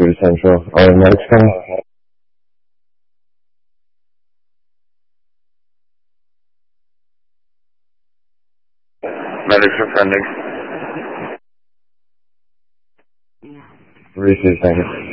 2 Central. Automatic coming. Medics are pending. 3 seconds.